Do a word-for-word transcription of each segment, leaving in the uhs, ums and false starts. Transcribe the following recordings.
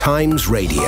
Times Radio.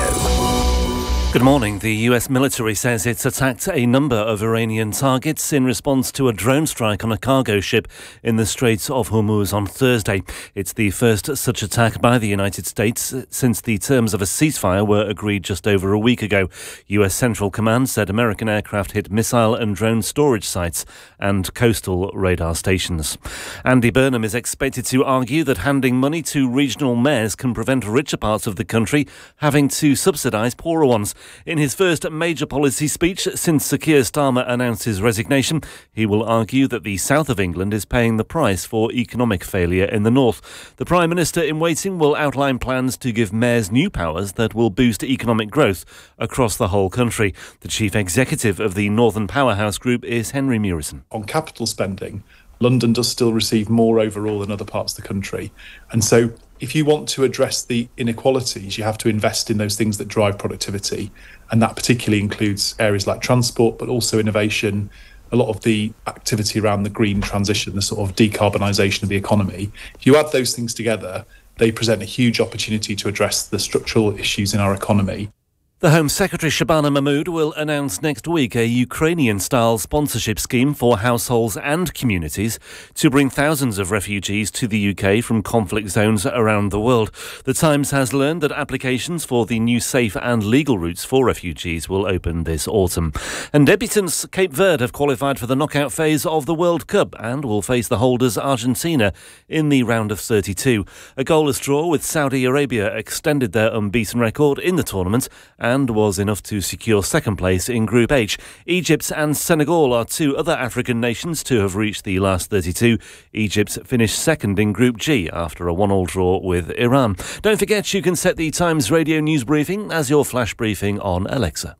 Good morning. The U S military says it's attacked a number of Iranian targets in response to a drone strike on a cargo ship in the Straits of Hormuz on Thursday. It's the first such attack by the United States since the terms of a ceasefire were agreed just over a week ago. U S Central Command said American aircraft hit missile and drone storage sites and coastal radar stations. Andy Burnham is expected to argue that handing money to regional mayors can prevent richer parts of the country having to subsidise poorer ones. In his first major policy speech since Sir Keir Starmer announced his resignation, he will argue that the south of England is paying the price for economic failure in the north. The Prime Minister in waiting will outline plans to give mayors new powers that will boost economic growth across the whole country. The chief executive of the Northern Powerhouse Group is Henry Murison. On capital spending, London does still receive more overall than other parts of the country. And so if you want to address the inequalities, you have to invest in those things that drive productivity. And that particularly includes areas like transport, but also innovation, a lot of the activity around the green transition, the sort of decarbonisation of the economy. If you add those things together, they present a huge opportunity to address the structural issues in our economy. The Home Secretary Shabana Mahmood will announce next week a Ukrainian-style sponsorship scheme for households and communities to bring thousands of refugees to the U K from conflict zones around the world. The Times has learned that applications for the new safe and legal routes for refugees will open this autumn. And debutants Cape Verde have qualified for the knockout phase of the World Cup and will face the holders Argentina in the round of thirty-two. A goalless draw with Saudi Arabia extended their unbeaten record in the tournament and and was enough to secure second place in Group H. Egypt and Senegal are two other African nations to have reached the last thirty-two. Egypt finished second in Group G after a one-all draw with Iran. Don't forget you can set the Times Radio news briefing as your flash briefing on Alexa.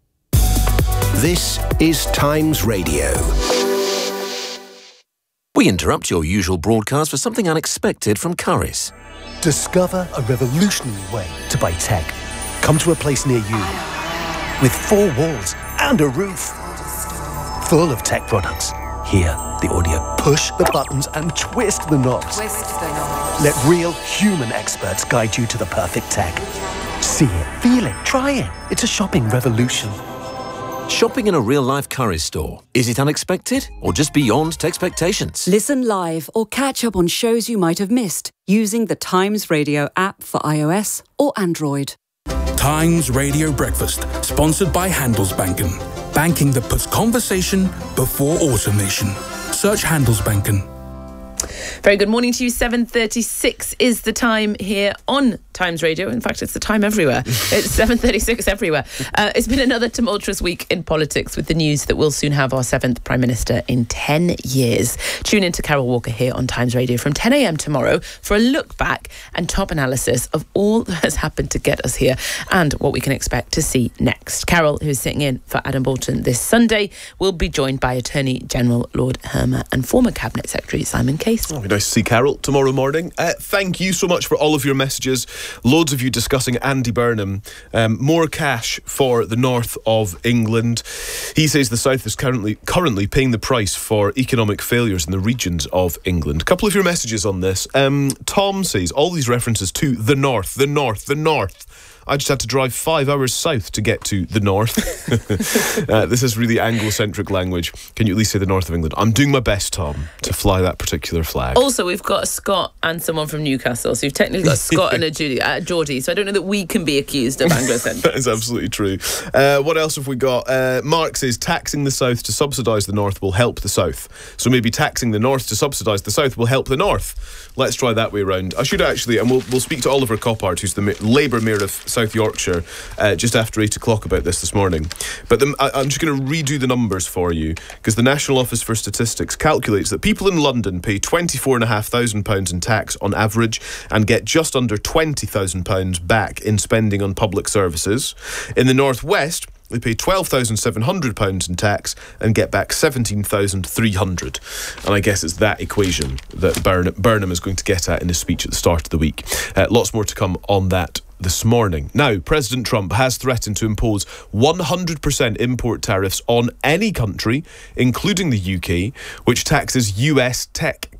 This is Times Radio. We interrupt your usual broadcast for something unexpected from Currys. Discover a revolutionary way to buy tech. Come to a place near you with four walls and a roof full of tech products. Hear the audio. Push the buttons and twist the knobs. Twist the knobs. Let real human experts guide you to the perfect tech. See it, feel it, try it. It's a shopping revolution. Shopping in a real-life Currys store. Is it unexpected or just beyond expectations? Listen live or catch up on shows you might have missed using the Times Radio app for iOS or Android. Times Radio Breakfast, sponsored by Handelsbanken. Banking that puts conversation before automation. Search Handelsbanken. Very good morning to you. seven thirty-six is the time here on Times Radio. In fact, it's the time everywhere. It's seven thirty-six everywhere. Uh, it's been another tumultuous week in politics with the news that we'll soon have our seventh Prime Minister in ten years. Tune in to Carol Walker here on Times Radio from ten a.m. tomorrow for a look back and top analysis of all that has happened to get us here and what we can expect to see next. Carol, who's sitting in for Adam Bolton this Sunday, will be joined by Attorney General Lord Hermer and former Cabinet Secretary Simon Case. Oh, nice to see Carol tomorrow morning. Uh, thank you so much for all of your messages. Loads of you discussing Andy Burnham. Um, more cash for the north of England. He says the south is currently currently paying the price for economic failures in the regions of England. A couple of your messages on this. Um, Tom says all these references to the north, the north, the north. I just had to drive five hours south to get to the north. uh, this is really Anglo-centric language. Can you at least say the north of England? I'm doing my best, Tom, to fly that particular flag. Also, we've got a Scot and someone from Newcastle. So you've technically got a Scot and a Judy, uh, Geordie. So I don't know that we can be accused of Anglo-centric. That is absolutely true. Uh, what else have we got? Uh, Mark says taxing the south to subsidise the north will help the south. So maybe taxing the north to subsidise the south will help the north. Let's try that way around. I should actually, and we'll, we'll speak to Oliver Coppard, who's the Ma- Labour Mayor of South Yorkshire, uh, just after eight o'clock about this this morning. But the, I, I'm just going to redo the numbers for you, because the National Office for Statistics calculates that people in London pay twenty-four thousand five hundred pounds in tax on average and get just under twenty thousand pounds back in spending on public services. In the North West, they pay twelve thousand seven hundred pounds in tax and get back seventeen thousand three hundred pounds. And I guess it's that equation that Burnham, Burnham is going to get at in his speech at the start of the week. Uh, lots more to come on that this morning. Now, President Trump has threatened to impose one hundred percent import tariffs on any country, including the U K, which taxes U S tech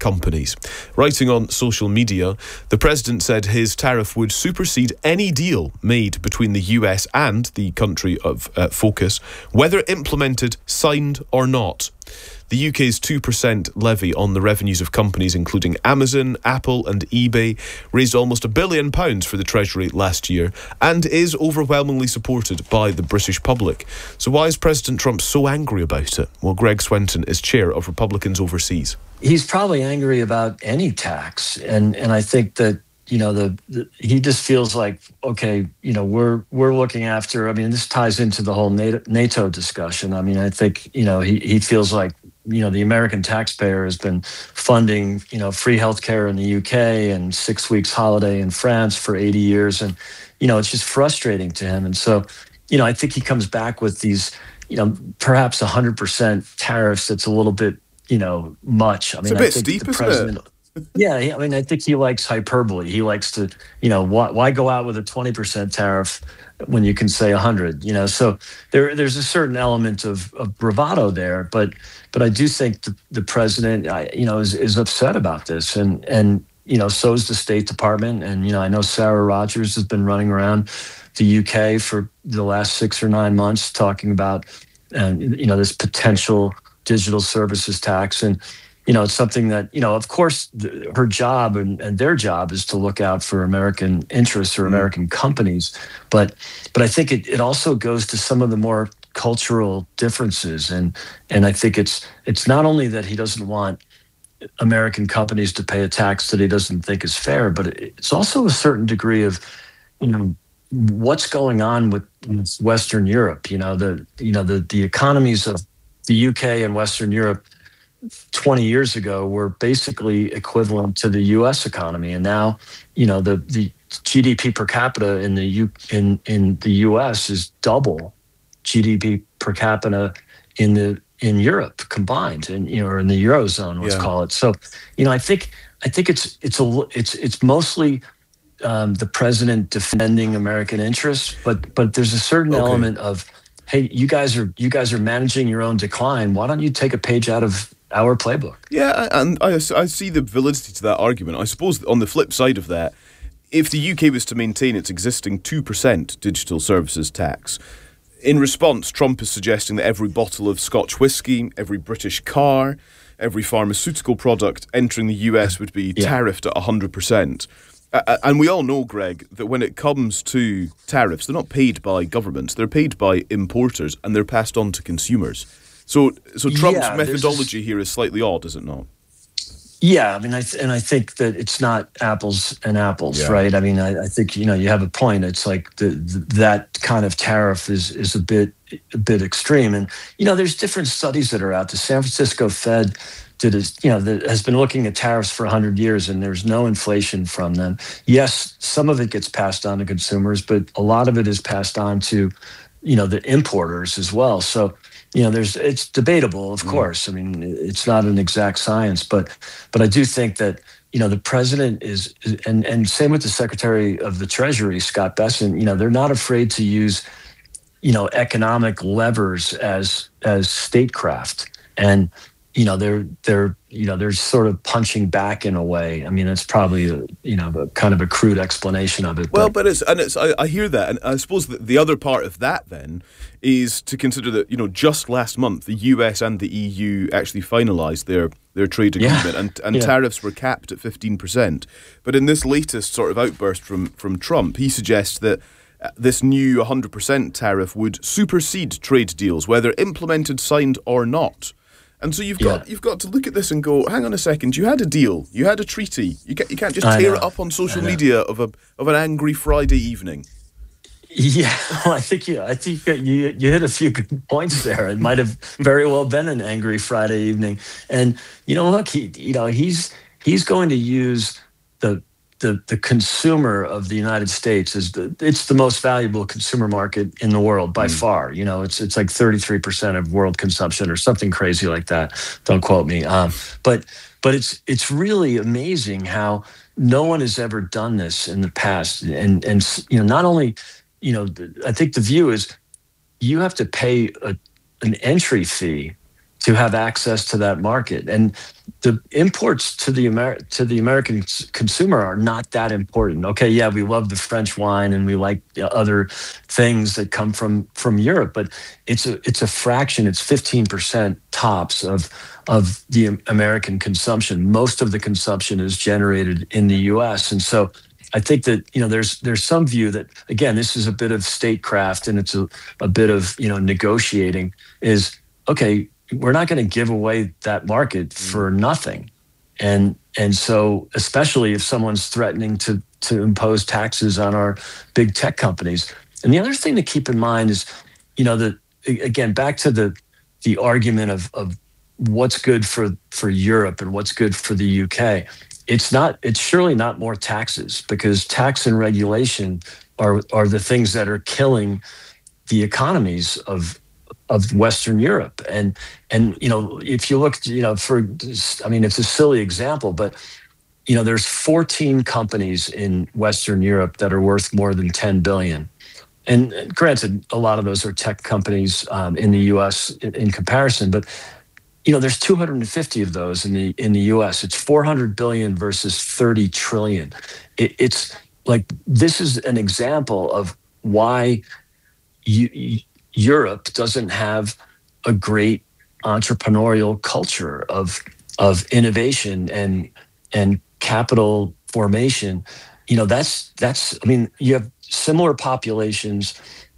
companies. Writing on social media, the president said his tariff would supersede any deal made between the U S and the country of uh, focus, whether implemented, signed or not. The U K's two percent levy on the revenues of companies including Amazon, Apple and eBay raised almost a billion pounds for the Treasury last year and is overwhelmingly supported by the British public. So why is President Trump so angry about it? Well, Greg Swenton is chair of Republicans Overseas. He's probably angry about any tax. And, and I think that, you know, the, the he just feels like, okay, you know, we're we're looking after, I mean, this ties into the whole NATO, NATO discussion. I mean, I think, you know, he, he feels like, you know, the American taxpayer has been funding, you know, free healthcare in the U K and six weeks holiday in France for eighty years. And, you know, it's just frustrating to him. And so, you know, I think he comes back with these, you know, perhaps one hundred percent tariffs. That's a little bit, you know, much. I mean, it's a bit I think steep, the isn't president, it? Yeah, I mean, I think he likes hyperbole. He likes to, you know, why, why go out with a twenty percent tariff when you can say one hundred, you know? So there, there's a certain element of, of bravado there, but but I do think the, the president, I, you know, is, is upset about this. And, and, you know, so is the State Department. And, you know, I know Sarah Rogers has been running around the U K for the last six or nine months talking about, uh, you know, this potential digital services tax. And, you know, it's something that, you know, of course, th- her job and, and their job is to look out for American interests or American companies. But but I think it, it also goes to some of the more cultural differences. And and I think it's it's not only that he doesn't want American companies to pay a tax that he doesn't think is fair, but it's also a certain degree of, you know, what's going on with, with Western Europe. You know, the you know the the economies of the U K and Western Europe twenty years ago were basically equivalent to the U S economy, and now, you know, the the G D P per capita in the U in in the U S is double G D P per capita in the in Europe combined, and you know, or in the Eurozone, let's yeah. call it. So, you know, I think I think it's it's a it's it's mostly um, the president defending American interests, but but there's a certain okay. element of, hey, you guys are you guys are managing your own decline. Why don't you take a page out of our playbook? Yeah, and I, I see the validity to that argument. I suppose on the flip side of that, if the U K was to maintain its existing two percent digital services tax, in response, Trump is suggesting that every bottle of Scotch whisky, every British car, every pharmaceutical product entering the U S would be yeah. tariffed at one hundred percent. Uh, and we all know, Greg, that when it comes to tariffs, they're not paid by governments, they're paid by importers and they're passed on to consumers. So, so Trump's yeah, methodology here is slightly odd, is it not? Yeah, I mean, I th- and I think that it's not apples and apples, yeah. right? I mean, I, I think, you know, you have a point. It's like the, the, that kind of tariff is is a bit a bit extreme, and you know, there's different studies that are out. The San Francisco Fed did, is, you know, the, has been looking at tariffs for one hundred years, and there's no inflation from them. Yes, some of it gets passed on to consumers, but a lot of it is passed on to, you know, the importers as well. So, you know, there's it's debatable, of course. I mean, it's not an exact science, but but I do think that, you know, the president is, and and same with the Secretary of the Treasury, Scott Bessent. You know, they're not afraid to use, you know, economic levers as as statecraft, and you know, they're they're you know they're sort of punching back in a way. I mean, it's probably a, you know a kind of a crude explanation of it. Well, but, but it's and it's I, I hear that, and I suppose that the other part of that then is to consider that, you know, just last month the U S and the E U actually finalised their their trade agreement, yeah. and and yeah. tariffs were capped at fifteen percent. But in this latest sort of outburst from from Trump, he suggests that this new one hundred percent tariff would supersede trade deals, whether implemented, signed or not. And so you've got yeah. you've got to look at this and go, hang on a second, you had a deal, you had a treaty. You can't, you can't just tear it up on social media of a of an angry Friday evening. Yeah, well, I think you I think you you hit a few good points there. It might have very well been an angry Friday evening. And you know, look, he you know he's he's going to use the the the consumer of the United States is the it's the most valuable consumer market in the world by mm. far. You know, it's it's like thirty-three percent of world consumption or something crazy like that. Don't quote me. Um, but but it's it's really amazing how no one has ever done this in the past. And and you know, not only, you know, I think the view is you have to pay a, an entry fee to have access to that market. And the imports to the Amer- to the American consumer are not that important. Okay, yeah, we love the French wine and we like other things that come from from Europe, but it's a it's a fraction. It's fifteen percent tops of of the American consumption. Most of the consumption is generated in the U S, and so I think that, you know, there's there's some view that, again, this is a bit of statecraft and it's a, a bit of, you know, negotiating. Is okay, we're not going to give away that market for nothing. And and so especially if someone's threatening to to impose taxes on our big tech companies. And the other thing to keep in mind is, you know, that again, back to the the argument of of what's good for for Europe and what's good for the U K. It's not it's surely not more taxes, because tax and regulation are are the things that are killing the economies of of Western Europe. And, and, you know, if you look, you know, for, I mean, it's a silly example, but, you know, there's fourteen companies in Western Europe that are worth more than ten billion. And granted, a lot of those are tech companies um, in the U S in, in comparison, but, you know, there's two hundred fifty of those in the, in the U S. It's four hundred billion versus thirty trillion. It, it's like, this is an example of why you, you Europe doesn't have a great entrepreneurial culture of of innovation and and capital formation. You know, that's that's I mean, you have similar populations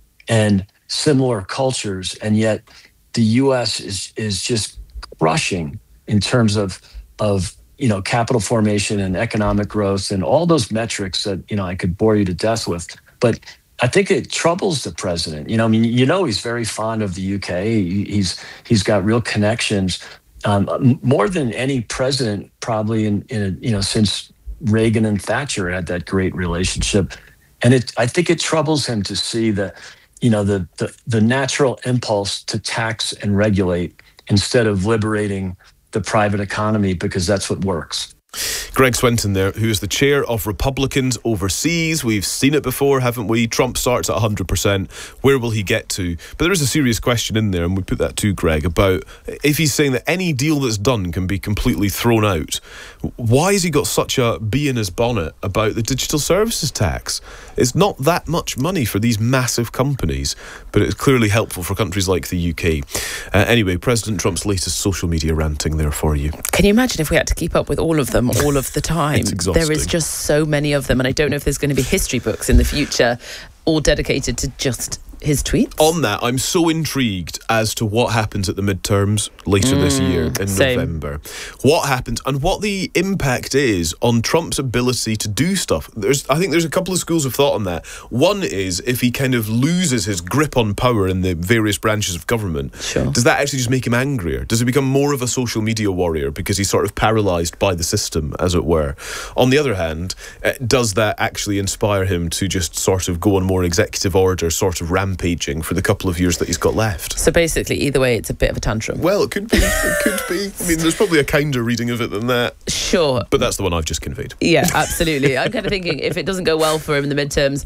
and similar cultures, and yet the U S is is just crushing in terms of of you know capital formation and economic growth and all those metrics that, you know, I could bore you to death with. But I think it troubles the president. You know, I mean, you know, he's very fond of the U K. He's he's got real connections, um, more than any president probably in, in a, you know, since Reagan and Thatcher had that great relationship. And it, I think it troubles him to see the, you know, the the, the natural impulse to tax and regulate instead of liberating the private economy, because that's what works. Greg Swinton there, who is the chair of Republicans overseas. We've seen it before, haven't we? Trump starts at one hundred percent. Where will he get to? But there is a serious question in there, and we put that to Greg, about if he's saying that any deal that's done can be completely thrown out. Why has he got such a bee in his bonnet about the digital services tax? It's not that much money for these massive companies, but it's clearly helpful for countries like the U K. Uh, anyway, President Trump's latest social media ranting there for you. Can you imagine if we had to keep up with all of them all of the time? It's exhausting. There is just so many of them, and I don't know if there's going to be history books in the future all dedicated to just his tweets. On that, I'm so intrigued as to what happens at the midterms later mm, this year in same. November. What happens and what the impact is on Trump's ability to do stuff. There's, I think there's a couple of schools of thought on that. One is if he kind of loses his grip on power in the various branches of government, sure. does that actually just make him angrier? Does he become more of a social media warrior because he's sort of paralysed by the system, as it were? On the other hand, uh, does that actually inspire him to just sort of go on more executive order, sort of rampaging for the couple of years that he's got left? So basically, either way, it's a bit of a tantrum. Well, it could be. It could be. I mean, there's probably a kinder reading of it than that. Sure. But that's the one I've just conveyed. Yeah, absolutely. I'm kind of thinking, if it doesn't go well for him in the midterms,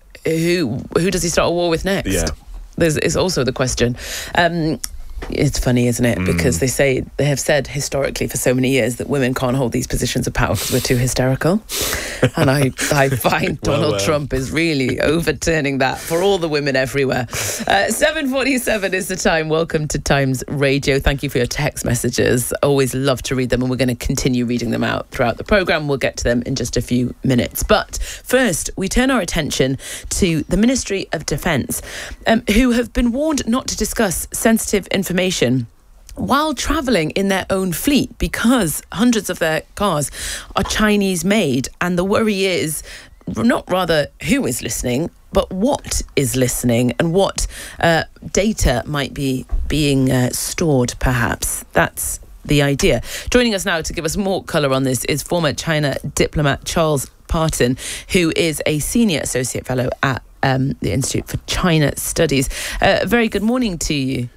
who who does he start a war with next? Yeah. There's is also the question. Um, It's funny, isn't it? Because mm. they say they have said historically for so many years that women can't hold these positions of power because we're too hysterical. And I, I find well, Donald well. Trump is really overturning that for all the women everywhere. Uh, seven forty-seven is the time. Welcome to Times Radio. Thank you for your text messages. Always love to read them, and we're going to continue reading them out throughout the programme. We'll get to them in just a few minutes. But first, we turn our attention to the Ministry of Defence, um, who have been warned not to discuss sensitive information information while travelling in their own fleet, because hundreds of their cars are Chinese made, and the worry is not rather who is listening, but what is listening and what uh, data might be being uh, stored, perhaps. That's the idea. Joining us now to give us more colour on this is former China diplomat Charles Parton, who is a senior associate fellow at um, the Institute for China Studies. Uh, very good morning to you.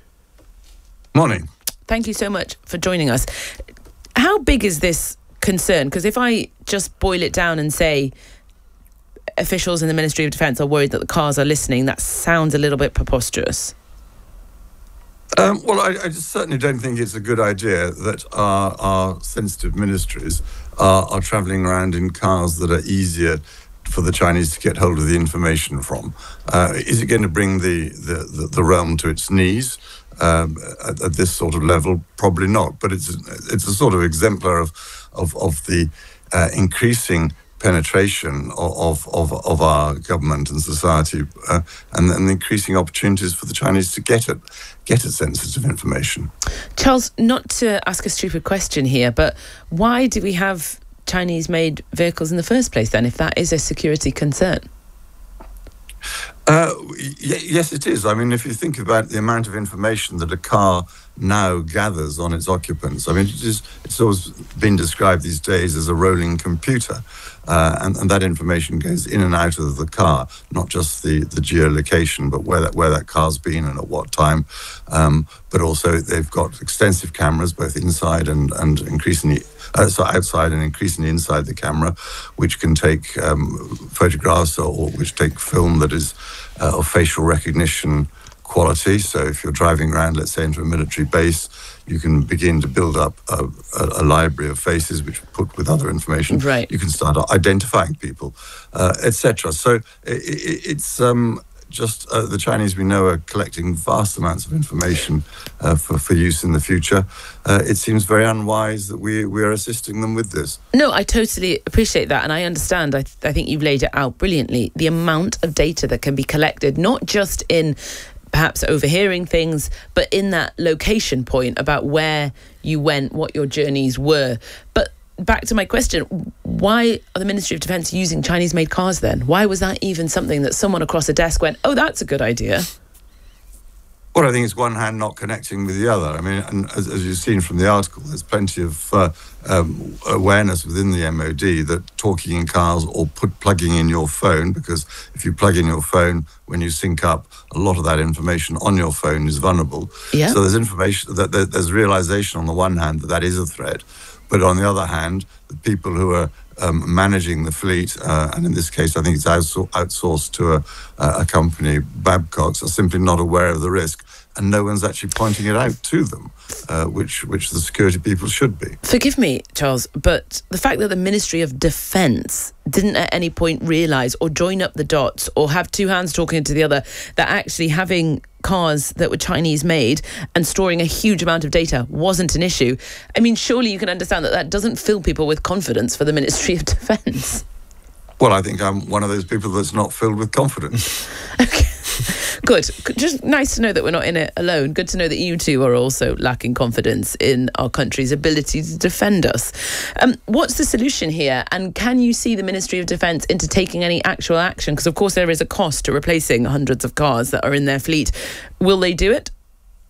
Morning. Thank you so much for joining us. How big is this concern? Because if I just boil it down and say officials in the Ministry of Defence are worried that the cars are listening, that sounds a little bit preposterous. Um, well, I, I certainly don't think it's a good idea that our, our sensitive ministries are, are travelling around in cars that are easier for the Chinese to get hold of the information from. Uh, is it going to bring the, the, the, the realm to its knees um, at, at this sort of level? Probably not, but it's, it's a sort of exemplar of, of, of the uh, increasing penetration of, of, of our government and society uh, and, and the increasing opportunities for the Chinese to get at, get at sensitive information. Charles, not to ask a stupid question here, but why do we have Chinese-made vehicles in the first place then, if that is a security concern? Uh, y- yes, it is. I mean, if you think about the amount of information that a car now gathers on its occupants, I mean, it is, it's always been described these days as a rolling computer, uh, and, and that information goes in and out of the car, not just the, the geolocation, but where that where that car's been and at what time. Um, but also, they've got extensive cameras, both inside and, and increasingly uh, so outside and increasingly inside the camera, which can take um, photographs or, or which take film that is uh, of facial recognition quality. So if you're driving around, let's say, into a military base, you can begin to build up a, a, a library of faces which put with other information. Right. You can start identifying people, uh, et cetera. So it, it, it's um, just uh, the Chinese, we know, are collecting vast amounts of information uh, for, for use in the future. Uh, it seems very unwise that we, we are assisting them with this. No, I totally appreciate that, and I understand. I, th- I think you've laid it out brilliantly. The amount of data that can be collected, not just in perhaps overhearing things, but in that location point about where you went, what your journeys were. But back to my question, why are the Ministry of Defence using Chinese-made cars then? Why was that even something that someone across a desk went, oh, that's a good idea? Well, I think it's one hand not connecting with the other. I mean, and as, as you've seen from the article, there's plenty of uh, um, awareness within the M O D that talking in cars or put plugging in your phone, because if you plug in your phone, when you sync up, a lot of that information on your phone is vulnerable. Yeah. So there's information, that there's realization on the one hand that that is a threat, but on the other hand, the people who are Um, managing the fleet, uh, and in this case, I think it's outsour- outsourced to a, a company, Babcock's, are simply not aware of the risk, and no one's actually pointing it out to them, uh, which which the security people should be. Forgive me, Charles, but the fact that the Ministry of Defence didn't at any point realise or join up the dots or have two hands talking to the other, that actually having cars that were Chinese made and storing a huge amount of data wasn't an issue. I mean, surely you can understand that that doesn't fill people with confidence for the Ministry of Defence. Well, I think I'm one of those people that's not filled with confidence. Okay. Good. Just nice to know that we're not in it alone. Good to know that you two are also lacking confidence in our country's ability to defend us. Um, what's the solution here? And can you see the Ministry of Defence into taking any actual action? Because, of course, there is a cost to replacing hundreds of cars that are in their fleet. Will they do it?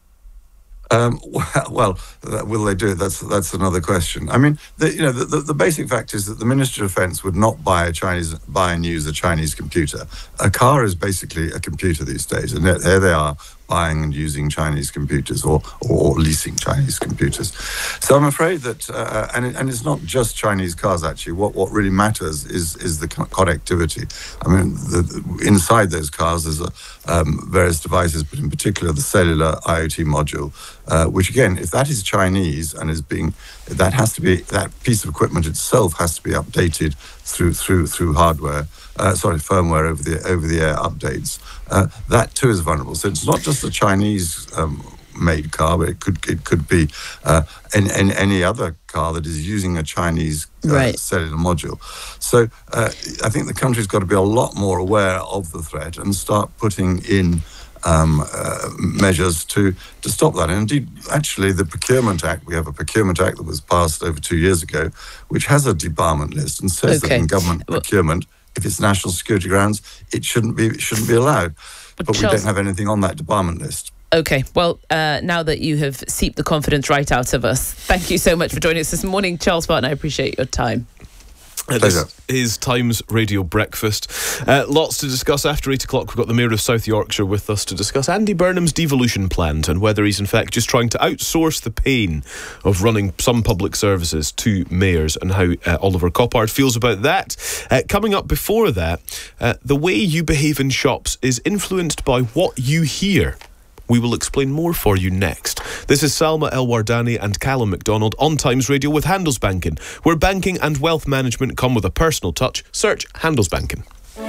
Um, well, will they do it? That's that's another question. I mean, the, you know, the, the, the basic fact is that the Ministry of Defence would not buy a Chinese, buy and use a Chinese computer. A car is basically a computer these days, and there they are buying and using Chinese computers or, or leasing Chinese computers. So I'm afraid that, uh, and, it, and it's not just Chinese cars actually, what, what really matters is is the connectivity. I mean, the, inside those cars there's a, um, various devices, but in particular the cellular IoT module, uh, which again, if that is Chinese and is being, that has to be, that piece of equipment itself has to be updated through through through hardware, uh, sorry, firmware over the over the air updates. Uh, that too is vulnerable. So it's not just the Chinese um, made car, but it could it could be uh, in, in any other car that is using a Chinese uh, right. cellular module. So uh, I think the country's got to be a lot more aware of the threat and start putting in Um, uh, measures to, to stop that. And indeed, actually, the Procurement Act, we have a Procurement Act that was passed over two years ago, which has a debarment list and says okay. that in government well, procurement, if it's national security grounds, it shouldn't be it shouldn't be allowed. But Charles, we don't have anything on that debarment list. Okay, well, uh, now that you have seeped the confidence right out of us, thank you so much for joining us this morning, Charles Barton. I appreciate your time. Uh, this is Times Radio Breakfast. Uh, lots to discuss after eight o'clock. We've got the Mayor of South Yorkshire with us to discuss Andy Burnham's devolution plans and whether he's in fact just trying to outsource the pain of running some public services to mayors, and how uh, Oliver Coppard feels about that. Uh, coming up before that, uh, the way you behave in shops is influenced by what you hear. We will explain more for you next. This is Salma El-Wardani and Callum McDonald on Times Radio with Handelsbanken, where banking and wealth management come with a personal touch. Search Handelsbanken.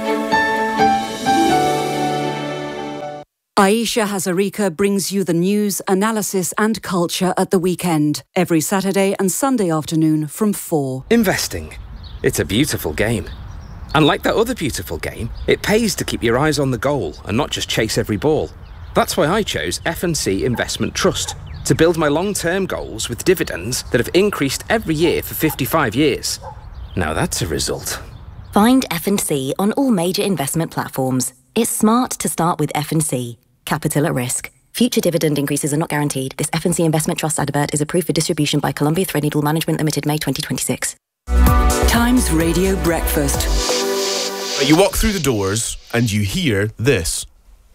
Aisha Hazarika brings you the news, analysis and culture at the weekend, every Saturday and Sunday afternoon from four. Investing. It's a beautiful game. And like that other beautiful game, it pays to keep your eyes on the goal and not just chase every ball. That's why I chose F and C Investment Trust, to build my long-term goals with dividends that have increased every year for fifty-five years. Now that's a result. Find F and C on all major investment platforms. It's smart to start with F and C. Capital at risk. Future dividend increases are not guaranteed. This F and C Investment Trust advert is approved for distribution by Columbia Threadneedle Management Limited, May twenty twenty-six. Times Radio Breakfast. You walk through the doors and you hear this.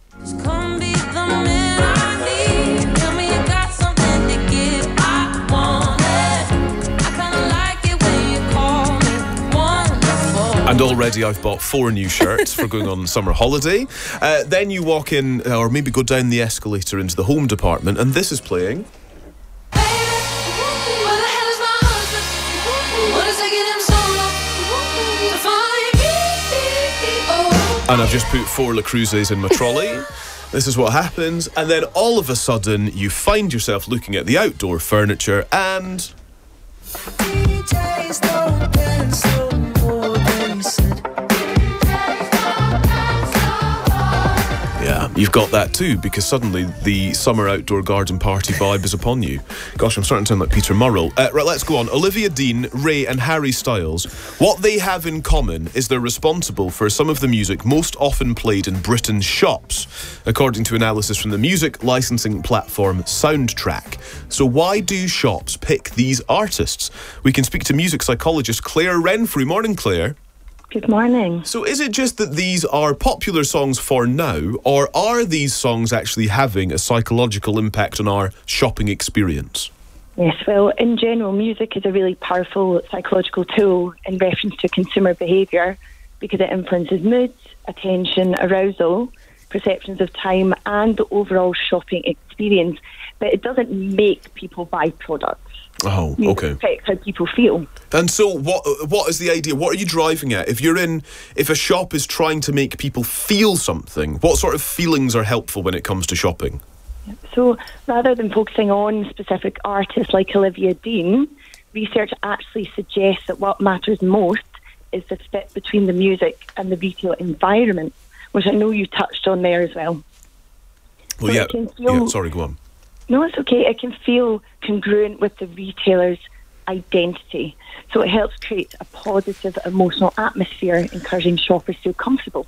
And already I've bought four new shirts for going on summer holiday. Uh, then you walk in, or maybe go down the escalator into the home department, and this is playing. And I've just put four Le Creuses in my trolley. This is what happens. And then all of a sudden, you find yourself looking at the outdoor furniture and... Yeah, you've got that too, because suddenly the summer outdoor garden party vibe is upon you. Gosh, I'm starting to sound like Peter Murrell. Uh, right, let's go on. Olivia Dean, Ray and Harry Styles, what they have in common is they're responsible for some of the music most often played in Britain's shops, according to analysis from the music licensing platform Soundtrack. So why do shops pick these artists? We can speak to music psychologist Claire Renfrew. Morning, Claire. Good morning. So is it just that these are popular songs for now, or are these songs actually having a psychological impact on our shopping experience? Yes, well, in general, music is a really powerful psychological tool in reference to consumer behaviour because it influences moods, attention, arousal, perceptions of time and the overall shopping experience. But it doesn't make people buy products. Oh, okay. It affects how people feel. And so what what is the idea? What are you driving at? If you're in, if a shop is trying to make people feel something, what sort of feelings are helpful when it comes to shopping? So rather than focusing on specific artists like Olivia Dean, research actually suggests that what matters most is the fit between the music and the retail environment, which I know you touched on there as well. Well, so yeah, feel, yeah, sorry, go on. No, it's okay. It can feel congruent with the retailer's identity. So it helps create a positive emotional atmosphere, encouraging shoppers to feel comfortable.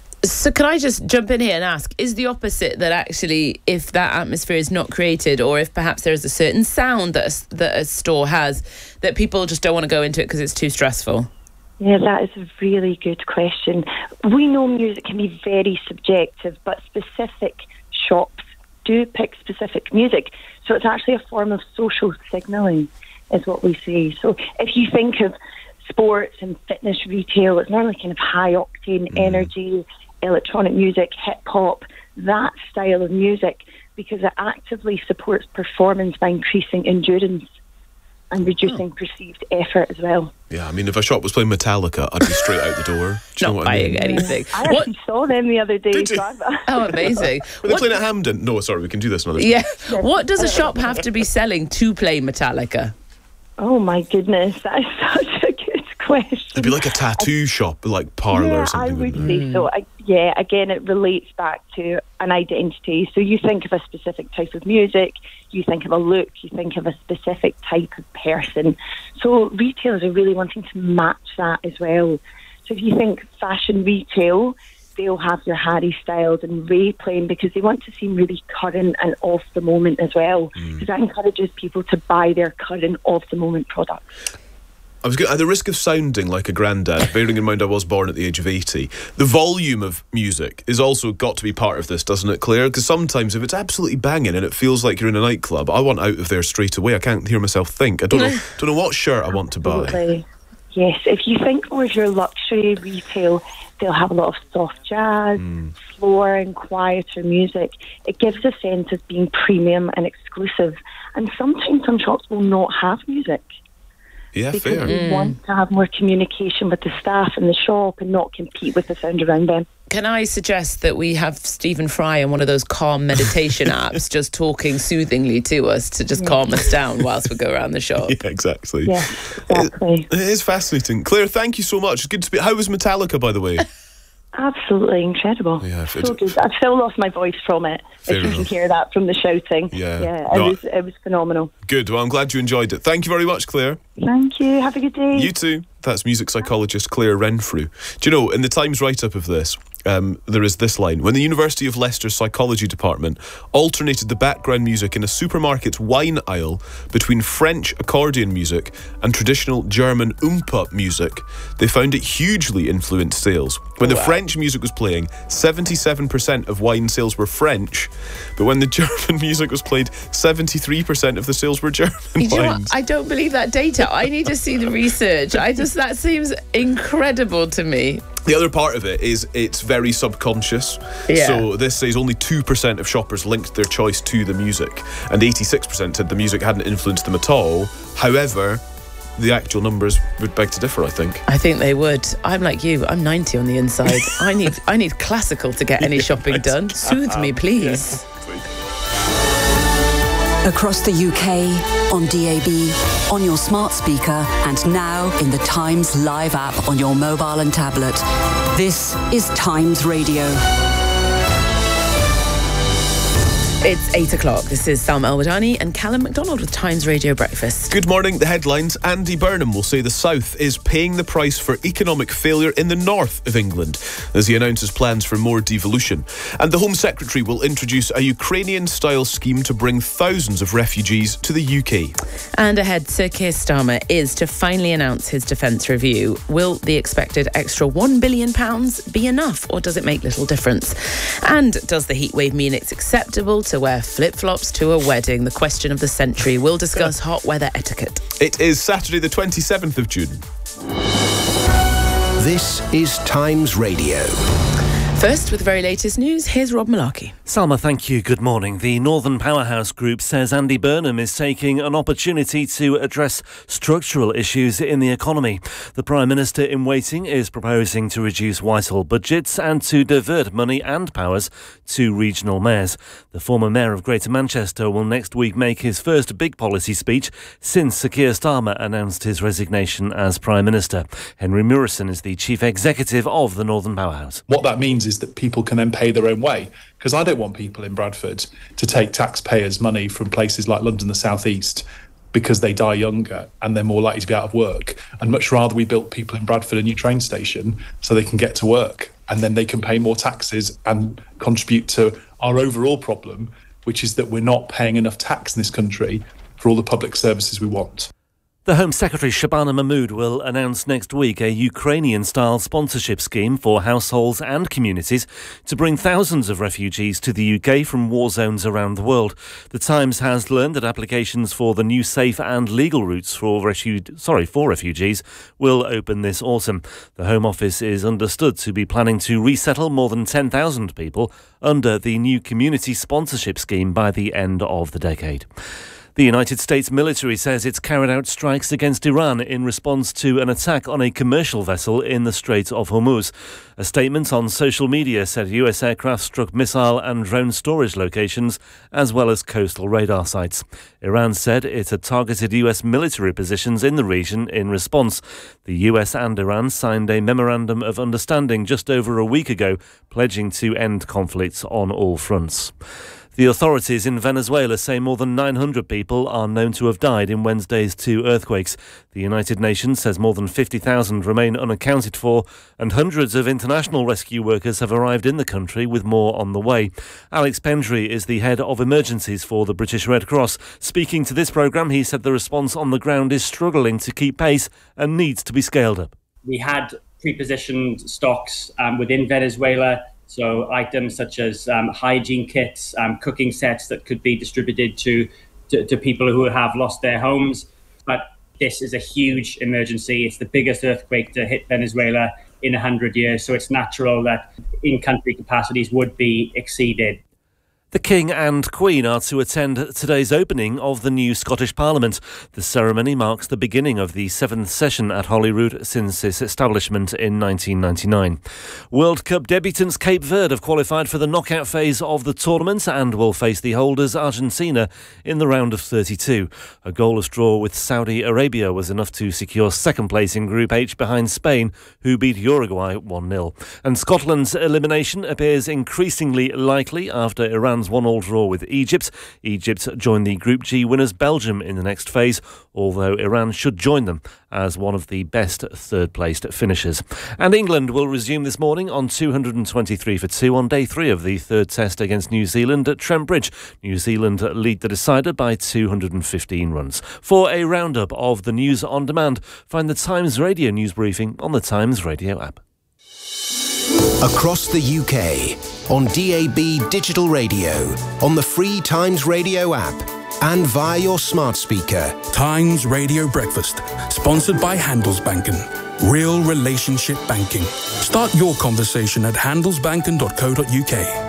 So can I just jump in here and ask, is the opposite that actually if that atmosphere is not created, or if perhaps there is a certain sound that a, that a store has, that people just don't want to go into it because it's too stressful? Yeah, that is a really good question. We know music can be very subjective, but specific shops do pick specific music. So it's actually a form of social signalling, is what we say. So if you think of sports and fitness retail, it's normally kind of high-octane mm. energy, electronic music, hip-hop, that style of music, because it actively supports performance by increasing endurance and reducing oh. perceived effort as well. Yeah, I mean, if a shop was playing Metallica, I'd be straight out the door. Do you Not know what buying I mean? anything. I actually what? saw them the other day. Did you? So oh, amazing. Were they what? playing at Hampden? No, sorry, we can do this another time. Yeah. What does a shop have to be selling to play Metallica? Oh, my goodness. That is such a good question. It'd be like a tattoo I, shop, like parlour yeah, or something. I would say mm. so. I, yeah, again, it relates back to an identity. So you think of a specific type of music, you think of a look, you think of a specific type of person. So retailers are really wanting to match that as well. So if you think fashion retail, they'll have your Harry Styles and Ray playing because they want to seem really current and off the moment as well. Because mm. that encourages people to buy their current, off the moment products. I was good, at the risk of sounding like a granddad, bearing in mind I was born at the age of eighty, the volume of music is also got to be part of this, doesn't it, Claire? Because sometimes if it's absolutely banging and it feels like you're in a nightclub, I want out of there straight away. I can't hear myself think. I don't know don't know what shirt I want to buy. Yes, if you think more of your luxury retail, they'll have a lot of soft jazz, mm. slower and quieter music. It gives a sense of being premium and exclusive. And sometimes some shops will not have music. Yeah, because fair. they Mm. want to have more communication with the staff in the shop and not compete with the sound around them. Can I suggest that we have Stephen Fry on one of those calm meditation apps just talking soothingly to us to just Yeah. calm us down whilst we go around the shop? Yeah, exactly. Yeah, exactly. It, it is fascinating. Claire, thank you so much. It's good to be. How was Metallica, by the way? Absolutely incredible. Yeah, so good. I've still lost my voice from it. Fair if you enough. can hear that from the shouting. Yeah. Yeah, it, No, was, it was phenomenal. Good. Well, I'm glad you enjoyed it. Thank you very much, Claire. Thank you. Have a good day. You too. That's music psychologist Claire Renfrew. Do you know, in the Times write-up of this, um, there is this line. When the University of Leicester's psychology department alternated the background music in a supermarket's wine aisle between French accordion music and traditional German Oompa music, they found it hugely influenced sales. When the Wow. French music was playing, seventy-seven percent of wine sales were French, but when the German music was played, seventy-three percent of the sales were German You know what? wines. I don't believe that data. I need to see the research. I just that seems incredible to me. The other part of it is it's very subconscious. Yeah. So this says only two percent of shoppers linked their choice to the music, and eighty-six percent said the music hadn't influenced them at all. However, the actual numbers would beg to differ, I think. I think they would. I'm like you. I'm ninety on the inside. I need I need classical to get any Yeah, shopping done. Soothe me, please. Across the U K, on D A B, on your smart speaker, and now in the Times Live app on your mobile and tablet. This is Times Radio. It's eight o'clock. This is Salma Al-Wadani and Callum McDonald with Times Radio Breakfast. Good morning. The headlines. Andy Burnham will say the South is paying the price for economic failure in the north of England as he announces plans for more devolution. And the Home Secretary will introduce a Ukrainian-style scheme to bring thousands of refugees to the U K. And ahead, Sir Keir Starmer is to finally announce his defence review. Will the expected extra one billion pounds be enough, or does it make little difference? And does the heatwave mean it's acceptable to wear flip-flops to a wedding? The question of the century. We'll discuss hot weather etiquette. It is Saturday the twenty-seventh of June. This is Times Radio. First, with the very latest news, here's Rob Malarkey. Salma, thank you. Good morning. The Northern Powerhouse Group says Andy Burnham is taking an opportunity to address structural issues in the economy. The Prime Minister in waiting is proposing to reduce Whitehall budgets and to divert money and powers to regional mayors. The former mayor of Greater Manchester will next week make his first big policy speech since Sir Keir Starmer announced his resignation as Prime Minister. Henry Murison is the Chief Executive of the Northern Powerhouse. What that means is that people can then pay their own way, because I don't want people in Bradford to take taxpayers' money from places like London, the South East, because they die younger and they're more likely to be out of work. And much rather we built people in Bradford a new train station so they can get to work and then they can pay more taxes and contribute to our overall problem, which is that we're not paying enough tax in this country for all the public services we want. The Home Secretary Shabana Mahmood will announce next week a Ukrainian-style sponsorship scheme for households and communities to bring thousands of refugees to the U K from war zones around the world. The Times has learned that applications for the new safe and legal routes for, refu- sorry, for refugees will open this autumn. The Home Office is understood to be planning to resettle more than ten thousand people under the new community sponsorship scheme by the end of the decade. The United States military says it's carried out strikes against Iran in response to an attack on a commercial vessel in the Strait of Hormuz. A statement on social media said U S aircraft struck missile and drone storage locations as well as coastal radar sites. Iran said it had targeted U S military positions in the region in response. The U S and Iran signed a memorandum of understanding just over a week ago, pledging to end conflicts on all fronts. The authorities in Venezuela say more than nine hundred people are known to have died in Wednesday's two earthquakes. The United Nations says more than fifty thousand remain unaccounted for, and hundreds of international rescue workers have arrived in the country, with more on the way. Alex Pendry is the head of emergencies for the British Red Cross. Speaking to this programme, he said the response on the ground is struggling to keep pace and needs to be scaled up. We had pre-positioned stocks um, within Venezuela. So items such as um, hygiene kits, um, cooking sets that could be distributed to, to, to people who have lost their homes. But this is a huge emergency. It's the biggest earthquake to hit Venezuela in one hundred years, so it's natural that in-country capacities would be exceeded. The King and Queen are to attend today's opening of the new Scottish Parliament. The ceremony marks the beginning of the seventh session at Holyrood since its establishment in nineteen ninety-nine. World Cup debutants Cape Verde have qualified for the knockout phase of the tournament and will face the holders Argentina in the round of thirty-two. A goalless draw with Saudi Arabia was enough to secure second place in Group H behind Spain, who beat Uruguay one nil. And Scotland's elimination appears increasingly likely after Iran one-all draw with Egypt. Egypt joined the Group G winners Belgium in the next phase, although Iran should join them as one of the best third-placed finishers. And England will resume this morning on two hundred twenty-three for two on day three of the third test against New Zealand at Trent Bridge. New Zealand lead the decider by two hundred fifteen runs. For a roundup of the news on demand, find the Times Radio news briefing on the Times Radio app. Across the U K, on D A B digital radio, on the free Times Radio app, and via your smart speaker. Times Radio Breakfast, sponsored by Handelsbanken. Real relationship banking. Start your conversation at handelsbanken dot co dot uk.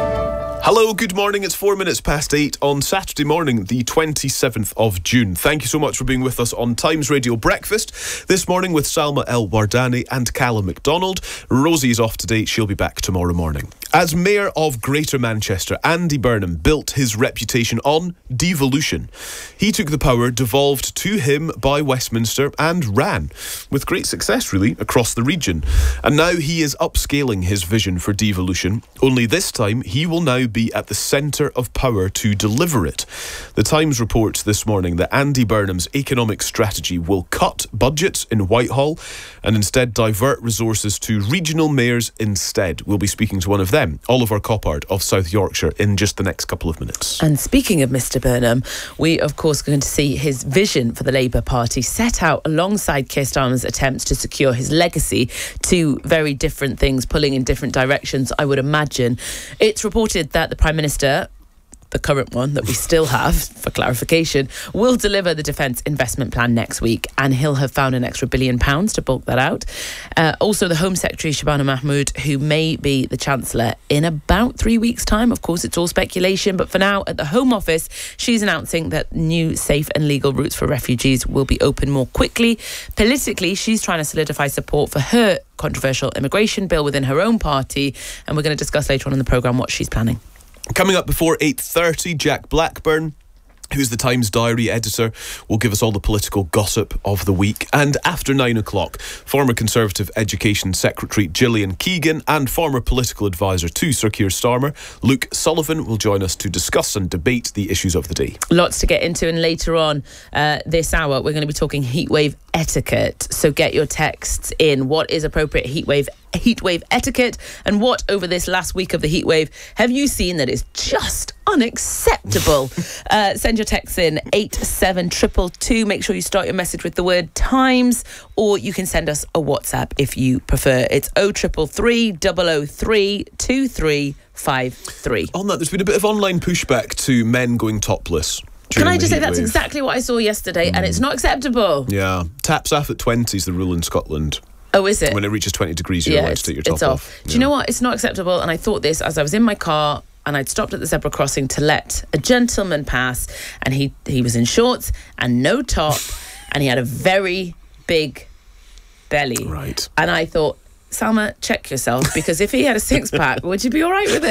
Hello, good morning. It's four minutes past eight on Saturday morning, the twenty-seventh of June. Thank you so much for being with us on Times Radio Breakfast this morning with Salma El Wardani and Callum McDonald. Rosie is off today. She'll be back tomorrow morning. As Mayor of Greater Manchester, Andy Burnham built his reputation on devolution. He took the power devolved to him by Westminster and ran, with great success really, across the region. And now he is upscaling his vision for devolution, only this time he will now be at the centre of power to deliver it. The Times reports this morning that Andy Burnham's economic strategy will cut budgets in Whitehall and instead divert resources to regional mayors instead. We'll be speaking to one of them, Oliver Coppard of South Yorkshire, in just the next couple of minutes. And speaking of Mister Burnham, we of course are going to see his vision for the Labour Party set out alongside Keir Starmer's attempts to secure his legacy. Two very different things pulling in different directions, I would imagine. It's reported that the Prime Minister, the current one that we still have, for clarification, will deliver the Defence Investment Plan next week, and he'll have found an extra billion pounds to bulk that out. Uh, also, the Home Secretary, Shabana Mahmood, who may be the Chancellor in about three weeks' time. Of course, it's all speculation, but for now, at the Home Office, she's announcing that new safe and legal routes for refugees will be open more quickly. Politically, she's trying to solidify support for her controversial immigration bill within her own party, and we're going to discuss later on in the programme what she's planning. Coming up before eight thirty, Jack Blackburn, who's the Times Diary editor, will give us all the political gossip of the week. And after nine o'clock, former Conservative Education Secretary Gillian Keegan and former political advisor to Sir Keir Starmer, Luke Sullivan, will join us to discuss and debate the issues of the day. Lots to get into, and later on uh, this hour, we're going to be talking heatwave etiquette. So get your texts in. What is appropriate heatwave heatwave etiquette, and what over this last week of the heatwave have you seen that is just unacceptable? uh, send your texts in eight seven two two two. Make sure you start your message with the word Times, or you can send us a WhatsApp if you prefer. It's oh triple three double oh three two three five three. On that, there's been a bit of online pushback to men going topless. Can I just say that's wave. exactly what I saw yesterday, mm. and it's not acceptable. Yeah. Taps off at twenty is the rule in Scotland. Oh, is it? When it reaches twenty degrees, you're yeah, allowed to take your top it's off. off. Do yeah. you know what? It's not acceptable. And I thought this as I was in my car and I'd stopped at the zebra crossing to let a gentleman pass, and he, he was in shorts and no top, and he had a very big belly. Right. And I thought, Salma, check yourself, because if he had a six-pack, would you be all right with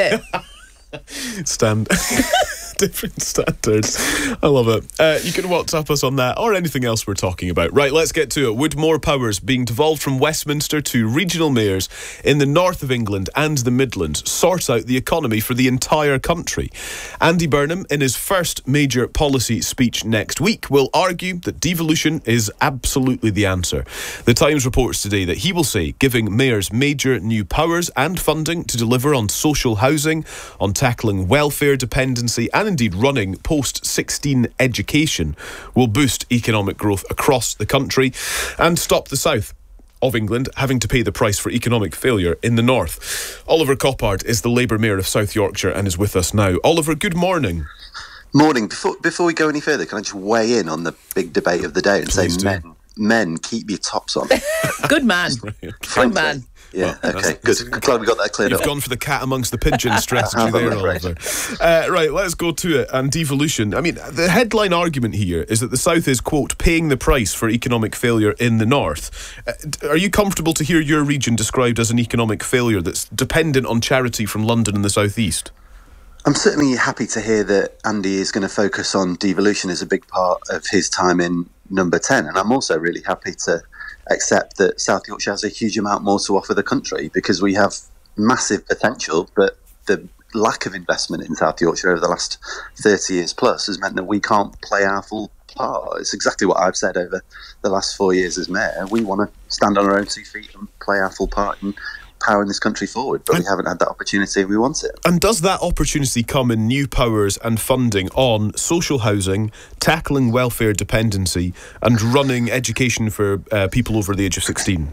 it? Stand... Different standards. I love it. Uh, you can WhatsApp us on that or anything else we're talking about. Right, let's get to it. Would more powers being devolved from Westminster to regional mayors in the north of England and the Midlands sort out the economy for the entire country? Andy Burnham, in his first major policy speech next week, will argue that devolution is absolutely the answer. The Times reports today that he will say giving mayors major new powers and funding to deliver on social housing, on tackling welfare dependency, and indeed running post sixteen education will boost economic growth across the country and stop the south of England having to pay the price for economic failure in the north. Oliver Coppard is the Labour Mayor of South Yorkshire and is with us now. Oliver, good morning. Morning. Before before we go any further, can I just weigh in on the big debate of the day and Please say, do. men, men, keep your tops on. Good man. Good man. Yeah, Well, okay, good. Glad we got that cleared You've up. gone for the cat amongst the pigeons strategy I have, there, I'm afraid. Oliver. Uh, right, let's go to it. And devolution. I mean, the headline argument here is that the South is, quote, paying the price for economic failure in the North. Uh, d- are you comfortable to hear your region described as an economic failure that's dependent on charity from London and the South East? I'm certainly happy to hear that Andy is going to focus on devolution as a big part of his time in Number ten. And I'm also really happy to accept that South Yorkshire has a huge amount more to offer the country, because we have massive potential, but the lack of investment in South Yorkshire over the last thirty years plus has meant that we can't play our full part. It's exactly what I've said over the last four years as mayor. We want to stand on our own two feet and play our full part in powering this country forward, but we haven't had that opportunity. We want it. And does that opportunity come in new powers and funding on social housing, tackling welfare dependency, and running education for uh, people over the age of sixteen?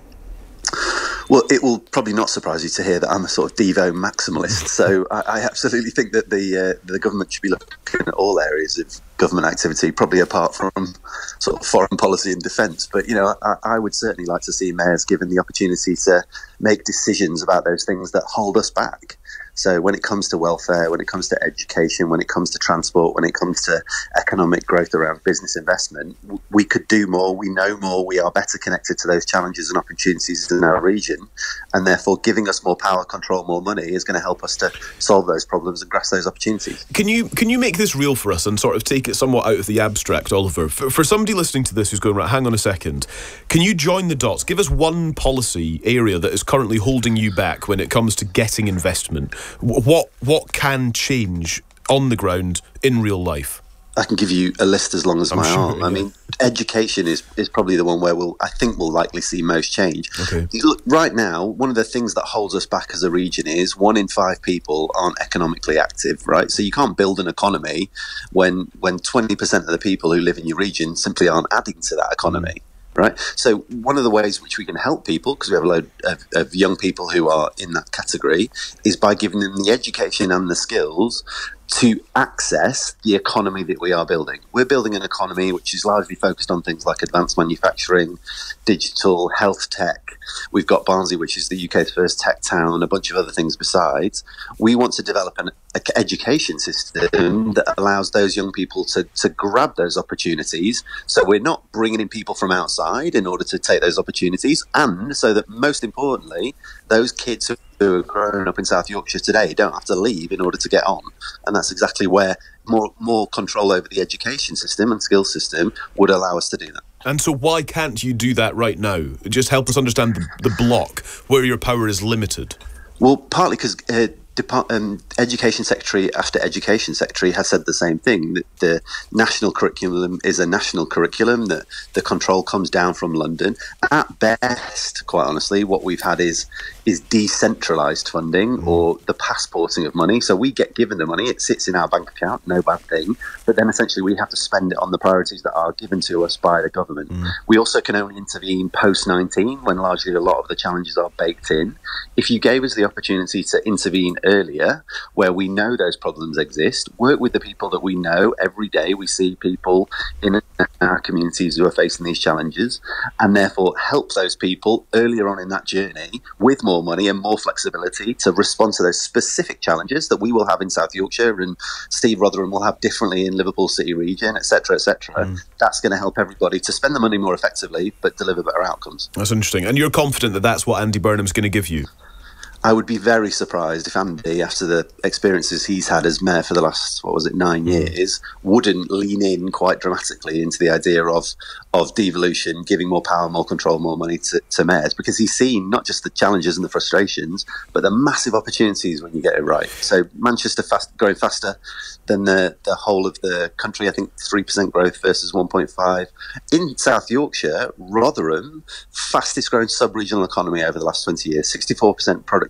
Well, it will probably not surprise you to hear that I'm a sort of Devo maximalist. So I, I absolutely think that the uh, the government should be looking at all areas of government activity, probably apart from sort of foreign policy and defence. But, you know, I, I would certainly like to see mayors given the opportunity to make decisions about those things that hold us back. So when it comes to welfare, when it comes to education, when it comes to transport, when it comes to economic growth around business investment, w- we could do more. We know more. We are better connected to those challenges and opportunities in our region. And therefore, giving us more power, control, more money is going to help us to solve those problems and grasp those opportunities. Can you can you make this real for us and sort of take it somewhat out of the abstract, Oliver? For, for somebody listening to this who's going, right, hang on a second, can you join the dots? Give us one policy area that is currently holding you back when it comes to getting investment. What what can change on the ground in real life? I can give you a list as long as I'm my sure, arm. I yeah. mean, education is, is probably the one where we'll, I think we'll likely see most change. Okay. Look, right now, one of the things that holds us back as a region is one in five people aren't economically active, right? So you can't build an economy when when twenty percent of the people who live in your region simply aren't adding to that economy. Mm. Right. So one of the ways which we can help people, because we have a load of, of young people who are in that category, is by giving them the education and the skills to access the economy that we are building. We're building an economy which is largely focused on things like advanced manufacturing, digital, health tech. We've got Barnsley, which is the U K's first tech town, and a bunch of other things besides. We want to develop an education system that allows those young people to, to grab those opportunities. So we're not bringing in people from outside in order to take those opportunities, and so that, most importantly, those kids who are growing up in South Yorkshire today don't have to leave in order to get on. And that's exactly where more more control over the education system and skills system would allow us to do that. And so why can't you do that right now? Just help us understand the, the block where your power is limited. Well, partly because uh, Depart- um, Education Secretary after Education Secretary has said the same thing, that the national curriculum is a national curriculum, that the control comes down from London. At best, quite honestly, what we've had is is decentralised funding, or the passporting of money. So we get given the money, it sits in our bank account, no bad thing, but then essentially we have to spend it on the priorities that are given to us by the government. Mm. We also can only intervene post nineteen, when largely a lot of the challenges are baked in. If you gave us the opportunity to intervene earlier, where we know those problems exist, work with the people that we know every day. We see people in our communities who are facing these challenges, and therefore help those people earlier on in that journey with more money and more flexibility to respond to those specific challenges that we will have in South Yorkshire and Steve Rotherham will have differently in Liverpool City region, et cetera, et cetera. Mm. That's going to help everybody to spend the money more effectively but deliver better outcomes. That's interesting. And you're confident that that's what Andy Burnham's going to give you? I would be very surprised if Andy, after the experiences he's had as mayor for the last, what was it, nine years, wouldn't lean in quite dramatically into the idea of of devolution, giving more power, more control, more money to, to mayors, because he's seen not just the challenges and the frustrations, but the massive opportunities when you get it right. So Manchester fast, growing faster than the, the whole of the country, I think three percent growth versus one point five. In South Yorkshire, Rotherham, fastest growing sub-regional economy over the last twenty years, sixty-four percent productivity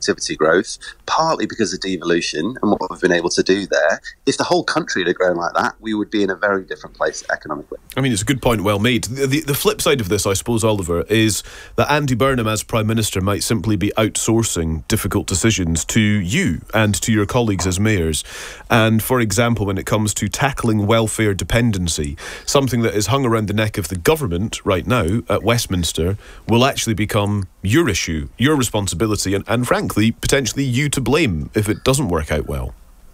productivity growth, partly because of devolution and what we've been able to do there. If the whole country had grown like that, we would be in a very different place economically. I mean, it's a good point, well made. The, the, the flip side of this, I suppose, Oliver, is that Andy Burnham as Prime Minister might simply be outsourcing difficult decisions to you and to your colleagues as mayors. And, for example, when it comes to tackling welfare dependency, something that is hung around the neck of the government right now at Westminster will actually become your issue, your responsibility, and, and frankly, potentially you to blame if it doesn't work out well.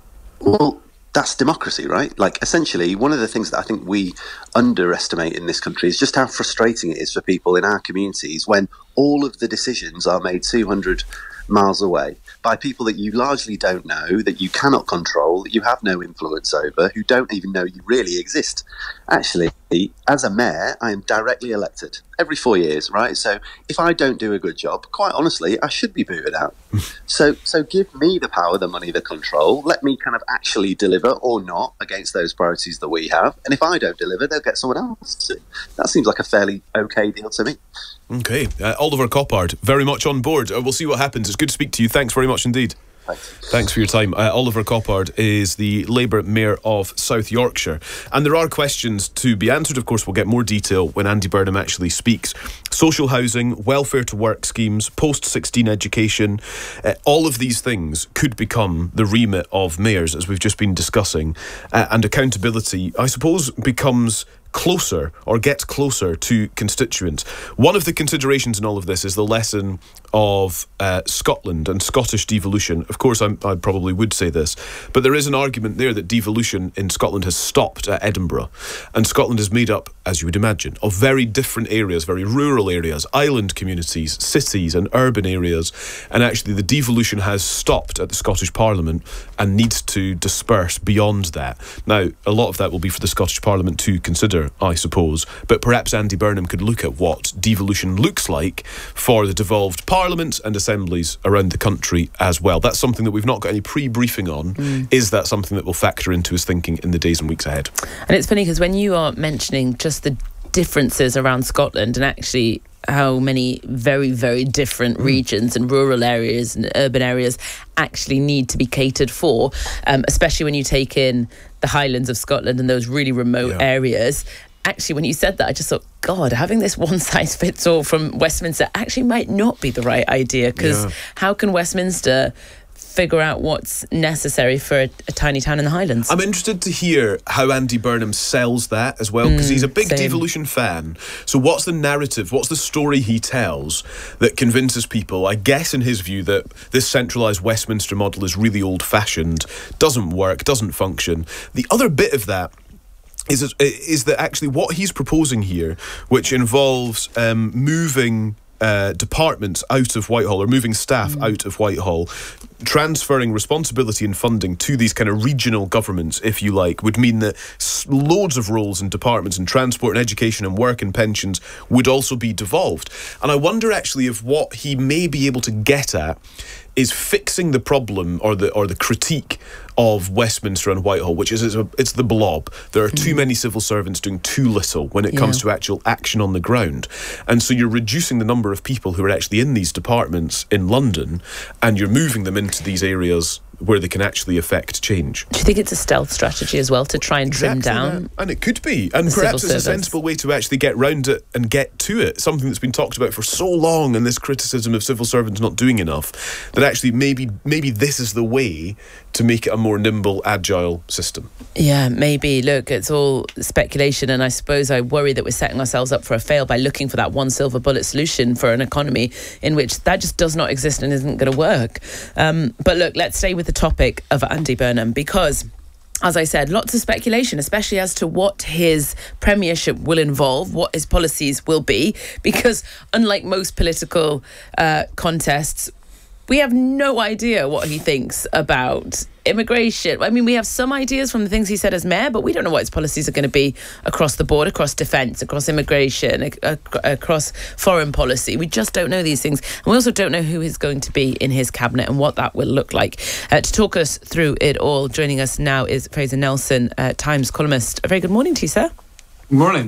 Well, that's democracy, right? Like, essentially, one of the things that I think we underestimate in this country is just how frustrating it is for people in our communities when all of the decisions are made two hundred miles away by people that you largely don't know, that you cannot control, that you have no influence over, who don't even know you really exist. Actually, as a mayor, I am directly elected every four years, right? So if I don't do a good job, quite honestly, I should be booted out. so so give me the power, the money, the control. Let me kind of actually deliver or not against those priorities that we have. And if I don't deliver, they'll get someone else to. That seems like a fairly okay deal to me. Okay. Uh, Oliver Coppard, very much on board. Uh, we'll see what happens. It's good to speak to you. Thanks very much indeed. Thanks. Thanks for your time. Uh, Oliver Coppard is the Labour Mayor of South Yorkshire. And there are questions to be answered. Of course, we'll get more detail when Andy Burnham actually speaks. Social housing, welfare to work schemes, post sixteen education, uh, all of these things could become the remit of mayors, as we've just been discussing. Uh, and accountability, I suppose, becomes closer or gets closer to constituents. One of the considerations in all of this is the lesson of uh, Scotland and Scottish devolution. Of course, I'm, I probably would say this, but there is an argument there that devolution in Scotland has stopped at Edinburgh. And Scotland is made up, as you would imagine, of very different areas, very rural areas, island communities, cities and urban areas. And actually the devolution has stopped at the Scottish Parliament and needs to disperse beyond that. Now, a lot of that will be for the Scottish Parliament to consider, I suppose, but perhaps Andy Burnham could look at what devolution looks like for the devolved parliaments and assemblies around the country as well. That's something that we've not got any pre-briefing on. Mm. Is that something that will factor into his thinking in the days and weeks ahead? And it's funny because when you are mentioning just the differences around Scotland and actually how many very, very different mm. regions and rural areas and urban areas actually need to be catered for, um, especially when you take in the Highlands of Scotland and those really remote yeah. areas. Actually, when you said that, I just thought, God, having this one-size-fits-all from Westminster actually might not be the right idea, because yeah. how can Westminster figure out what's necessary for a, a tiny town in the Highlands? I'm interested to hear how Andy Burnham sells that as well, because mm, he's a big same. devolution fan. So what's the narrative, what's the story he tells that convinces people, I guess in his view, that this centralised Westminster model is really old-fashioned, doesn't work, doesn't function. The other bit of that is is that actually what he's proposing here, which involves um, moving uh, departments out of Whitehall, or moving staff mm. out of Whitehall, transferring responsibility and funding to these kind of regional governments, if you like, would mean that loads of roles and departments in transport and education and work and pensions would also be devolved. And I wonder actually if what he may be able to get at is fixing the problem or the or the critique of Westminster and Whitehall, which is it's, a, it's the blob. There are mm. too many civil servants doing too little when it yeah. comes to actual action on the ground. And so you're reducing the number of people who are actually in these departments in London, and you're moving them into these areas where they can actually affect change. Do you think it's a stealth strategy as well to try and exactly trim down? That. And it could be. And perhaps it's a sensible way to actually get round it and get to it. Something that's been talked about for so long, and this criticism of civil servants not doing enough, that actually maybe maybe this is the way to make it a more nimble, agile system. Yeah, maybe. Look, it's all speculation, and I suppose I worry that we're setting ourselves up for a fail by looking for that one silver bullet solution for an economy in which that just does not exist and isn't going to work. Um, but look, let's stay with the topic of Andy Burnham, because, as I said, lots of speculation, especially as to what his premiership will involve, what his policies will be, because unlike most political uh, contests, we have no idea what he thinks about immigration. I mean, we have some ideas from the things he said as mayor, but we don't know what his policies are going to be across the board, across defence, across immigration, ac- across foreign policy. We just don't know these things. And we also don't know who is going to be in his cabinet and what that will look like. Uh, to talk us through it all, joining us now is Fraser Nelson, uh, Times columnist. A very good morning to you, sir. Good morning.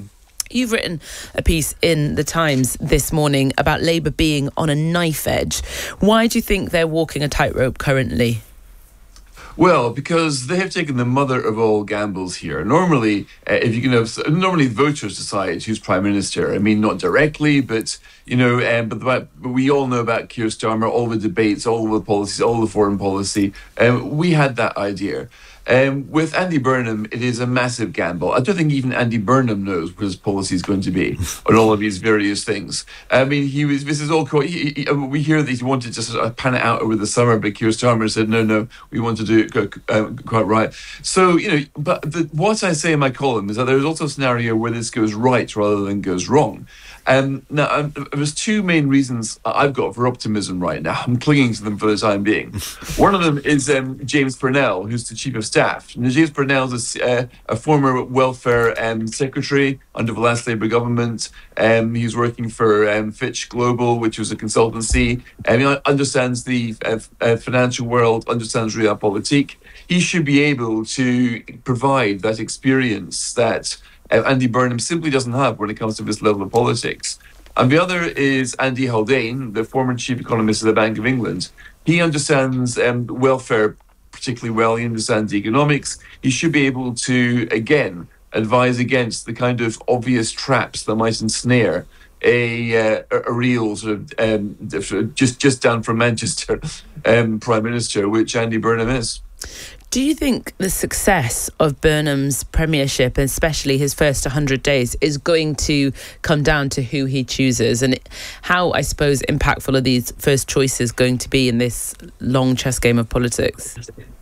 You've written a piece in The Times this morning about Labour being on a knife edge. Why do you think they're walking a tightrope currently? Well, because they have taken the mother of all gambles here. Normally, uh, if you can have, normally voters decide who's prime minister. I mean, not directly, but you know, um, but, the, but we all know about Keir Starmer, all the debates, all the policies, all the foreign policy. Um, we had that idea. Um, with Andy Burnham, it is a massive gamble. I don't think even Andy Burnham knows what his policy is going to be on all of these various things. I mean, he was. This is all. He, he, we hear that he wanted to sort of pan it out over the summer, but Keir Starmer said, "No, no, we want to do it uh, quite right." So you know, but the, what I say in my column is that there is also a scenario where this goes right rather than goes wrong. Um, now, um, there's two main reasons I've got for optimism right now. I'm clinging to them for the time being. One of them is um, James Purnell, who's the Chief of Staff. Now, James Purnell is a, uh, a former welfare um, secretary under the last Labour government. Um, he's working for um, Fitch Global, which was a consultancy. Um, he understands the uh, uh, financial world, understands realpolitik. He should be able to provide that experience that Uh, Andy Burnham simply doesn't have when it comes to this level of politics. And the other is Andy Haldane, the former chief economist of the Bank of England. He understands um, welfare particularly well. He understands economics. He should be able to, again, advise against the kind of obvious traps that might ensnare a uh, a real sort of um, just just down from Manchester um, prime minister, which Andy Burnham is. Do you think the success of Burnham's premiership, and especially his first one hundred days, is going to come down to who he chooses? And how, I suppose, impactful are these first choices going to be in this long chess game of politics?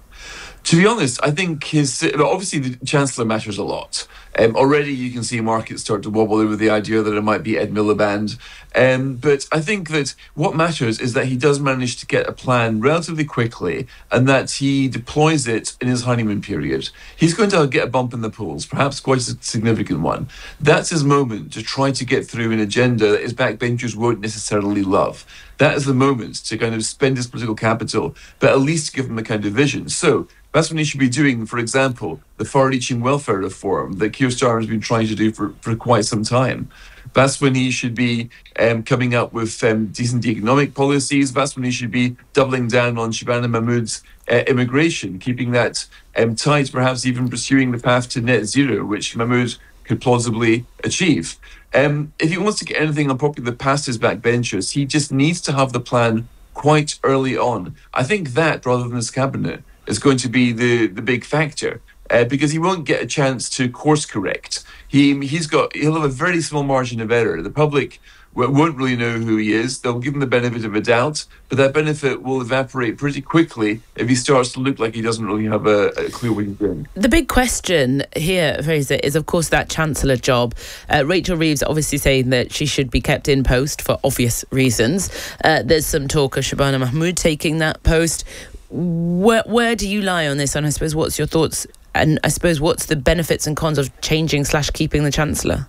To be honest, I think his... Obviously, the Chancellor matters a lot. Um, already you can see markets start to wobble over the idea that it might be Ed Miliband. Um, but I think that what matters is that he does manage to get a plan relatively quickly and that he deploys it in his honeymoon period. He's going to get a bump in the polls, perhaps quite a significant one. That's his moment to try to get through an agenda that his backbenchers won't necessarily love. That is the moment to kind of spend his political capital, but at least give them a kind of vision. So that's when he should be doing, for example, the far-reaching welfare reform that Keir Starmer has been trying to do for, for quite some time. That's when he should be um, coming up with um, decent economic policies. That's when he should be doubling down on Shabana Mahmood's uh, immigration, keeping that um, tight, perhaps even pursuing the path to net zero, which Mahmood could plausibly achieve. Um, if he wants to get anything unpopular past his backbenchers, he just needs to have the plan quite early on. I think that, rather than his cabinet, is going to be the, the big factor, uh, because he won't get a chance to course correct. He, he's got, he'll have a very small margin of error. The public won't really know who he is. They'll give him the benefit of a doubt, but that benefit will evaporate pretty quickly if he starts to look like he doesn't really have a, a clue what he's doing. The big question here, Fraser, is of course that Chancellor job. Uh, Rachel Reeves obviously saying that she should be kept in post for obvious reasons. Uh, there's some talk of Shabana Mahmood taking that post. Where, where do you lie on this? And I suppose what's your thoughts? And I suppose what's the benefits and cons of changing slash keeping the Chancellor?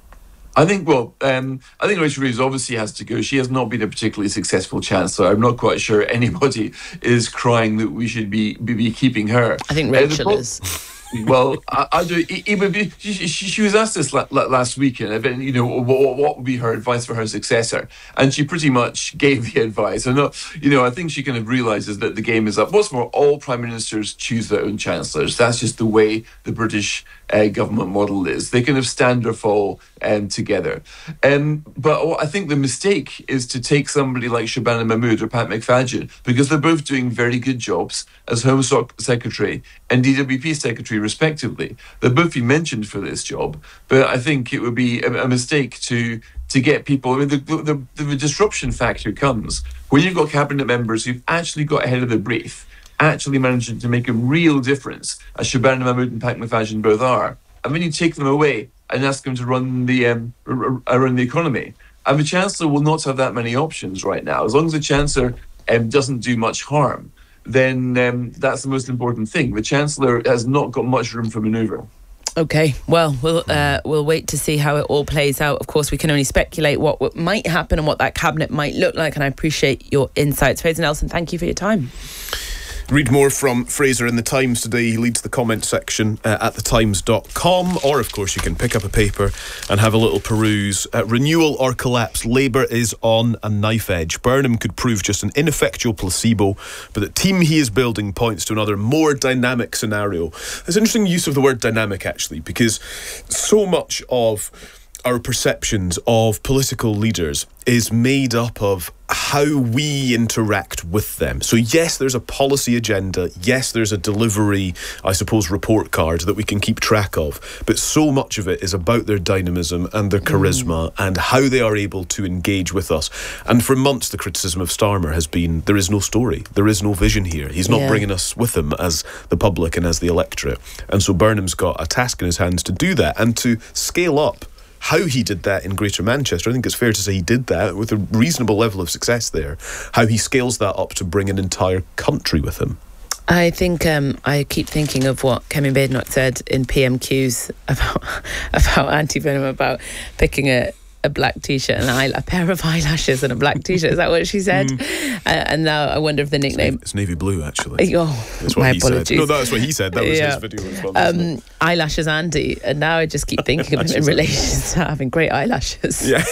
I think, well, um, I think Rachel Reeves obviously has to go. She has not been a particularly successful Chancellor. I'm not quite sure anybody is crying that we should be be, be keeping her. I think Rachel uh, is. Well, I, I do. Even she, she, she was asked this la, la, last weekend. About, you know, what, what would be her advice for her successor, and she pretty much gave the advice. And not, you know, I think she kind of realizes that the game is up. What's more, all prime ministers choose their own chancellors. That's just the way the British uh, government model is. They kind of stand or fall um, together. Um, but I think the mistake is to take somebody like Shabana Mahmood or Pat McFadden, because they're both doing very good jobs as Home Secretary and D W P Secretary, respectively. They'll both be mentioned for this job, but I think it would be a, a mistake to to get people. I mean, the, the, the disruption factor comes when you've got cabinet members who've actually got ahead of the brief, actually managing to make a real difference, as Shabana Mahmood and Pat McFadden both are, and then you take them away and ask them to run the um, run the economy. And the Chancellor will not have that many options right now. As long as the Chancellor um, doesn't do much harm, then um, that's the most important thing. The Chancellor has not got much room for manoeuvre. Okay, well, we'll uh, we'll wait to see how it all plays out. Of course, we can only speculate what, what might happen and what that cabinet might look like, and I appreciate your insights. Fraser Nelson, thank you for your time. Read more from Fraser in The Times today. He leads the comment section uh, at the times dot com, or of course you can pick up a paper and have a little peruse. Uh, renewal or collapse, Labour is on a knife edge. Burnham could prove just an ineffectual placebo, but the team he is building points to another more dynamic scenario. There's an interesting use of the word dynamic, actually, because so much of our perceptions of political leaders is made up of how we interact with them. So yes, there's a policy agenda. Yes, there's a delivery, I suppose, report card that we can keep track of. But so much of it is about their dynamism and their charisma mm. and how they are able to engage with us. And for months, the criticism of Starmer has been, there is no story. There is no vision here. He's not yeah. bringing us with him as the public and as the electorate. And so Burnham's got a task in his hands to do that and to scale up how he did that in Greater Manchester. I think it's fair to say he did that with a reasonable level of success there. How he scales that up to bring an entire country with him. I think um, I keep thinking of what Kemi Badenoch said in P M Qs about about Andy Burnham, about picking a a black t-shirt and eye, a pair of eyelashes and a black t-shirt. Is that what she said? Mm. Uh, and now I wonder if the nickname... It's navy blue, actually. Oh, that's what my he apologies. Said. No, that's what he said. That was yeah. his video as well. Um, eyelashes Andy. And now I just keep thinking of him in relation to having great eyelashes. Yeah.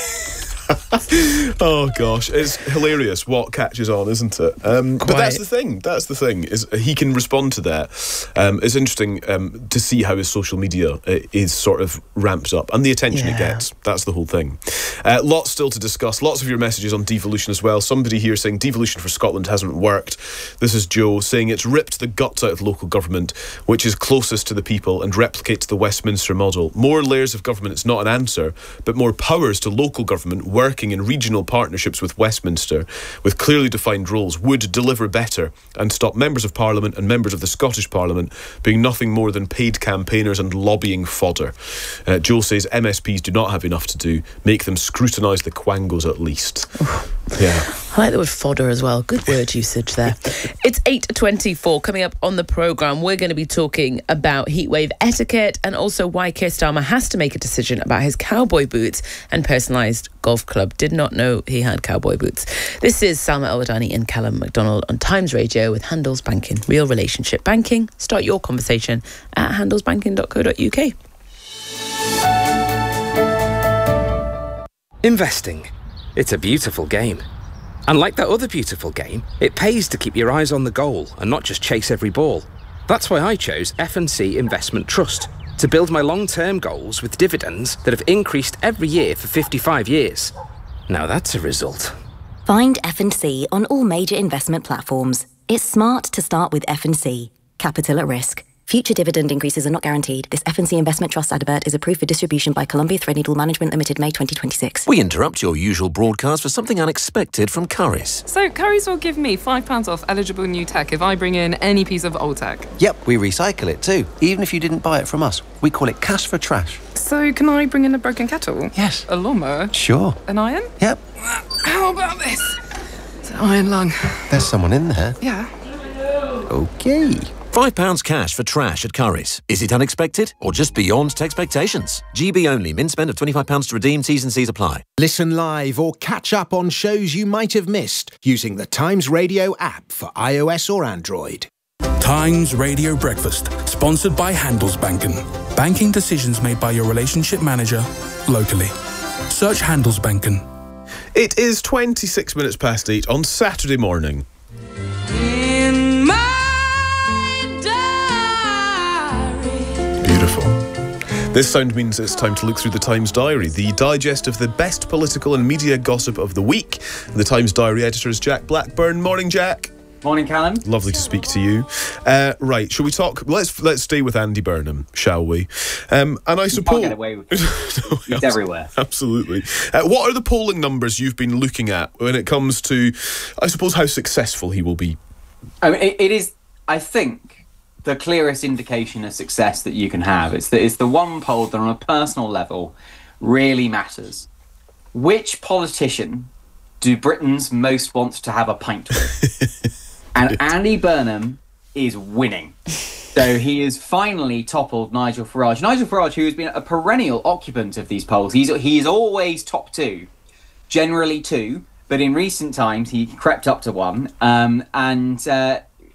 Oh gosh, it's hilarious what catches on, isn't it? Um, but that's the thing. That's the thing is he can respond to that. Um, it's interesting um, to see how his social media uh, is sort of ramped up and the attention yeah. it gets. That's the whole thing. Uh, lots still to discuss. Lots of your messages on devolution as well. Somebody here saying devolution for Scotland hasn't worked. This is Joe saying it's ripped the guts out of local government, which is closest to the people and replicates the Westminster model. More layers of government, it's not an answer, but more powers to local government working in regional partnerships with Westminster with clearly defined roles would deliver better and stop members of Parliament and members of the Scottish Parliament being nothing more than paid campaigners and lobbying fodder. Uh, Joe says M S Ps do not have enough to do. Make them scrutinise the quangos at least. Yeah. I like the word fodder as well. Good word usage there. It's eight twenty-four. Coming up on the programme, we're going to be talking about heatwave etiquette and also why Keir Starmer has to make a decision about his cowboy boots and personalised golf club. Did not know he had cowboy boots. This is Salma El-Wadani and Callum MacDonald on Times Radio with Handelsbanken. Real relationship banking. Start your conversation at handelsbanken dot co dot uk. Investing. It's a beautiful game. And like that other beautiful game, it pays to keep your eyes on the goal and not just chase every ball. That's why I chose F and C Investment Trust to build my long-term goals with dividends that have increased every year for fifty-five years. Now that's a result. Find F and C on all major investment platforms. It's smart to start with F and C. Capital at risk. Future dividend increases are not guaranteed. This F and C Investment Trust advert is approved for distribution by Columbia Threadneedle Management Limited, May twenty twenty-six. We interrupt your usual broadcast for something unexpected from Currys. So Currys will give me five pounds off eligible new tech if I bring in any piece of old tech. Yep, we recycle it too, even if you didn't buy it from us. We call it cash for trash. So can I bring in a broken kettle? Yes. A lawnmower? Sure. An iron? Yep. How about this? It's an iron lung. There's someone in there. Yeah. Okay. Five pounds cash for trash at Currys. Is it unexpected or just beyond expectations? G B only. Min spend of twenty-five pounds to redeem. T's and C's apply. Listen live or catch up on shows you might have missed using the Times Radio app for iOS or Android. Times Radio Breakfast, sponsored by Handelsbanken. Banking decisions made by your relationship manager, locally. Search Handelsbanken. It is twenty-six minutes past eight on Saturday morning. In my Beautiful. This sound means it's time to look through the Times Diary, the digest of the best political and media gossip of the week. The Times Diary editor is Jack Blackburn. Morning, Jack. Morning, Callum. Lovely to speak to you. Uh, right, shall we talk? Let's let's stay with Andy Burnham, shall we? Um, and I suppose you can't get away with it. no, He's abs- everywhere. Absolutely. Uh, what are the polling numbers you've been looking at when it comes to, I suppose, how successful he will be? I mean, it, it is. I think the clearest indication of success that you can have. It's the, it's the one poll that on a personal level really matters. Which politician do Britons most want to have a pint with? And Andy Burnham is winning. So he has finally toppled Nigel Farage. Nigel Farage, who has been a perennial occupant of these polls, he's he is always top two, generally two, but in recent times he crept up to one. Um, and uh,